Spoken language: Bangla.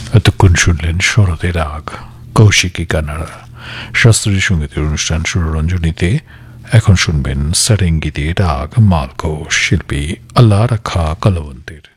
এতক্ষণ শুনলেন শরতের রাগ, কৌশিকী কানাড়া। শাস্ত্রীয় সঙ্গীতের অনুষ্ঠান সুররঞ্জনীতে এখন শুনবেন সারেঙ্গিতে রাগ মালকো, শিল্পী আল্লাহ রাখা কলবন্তের।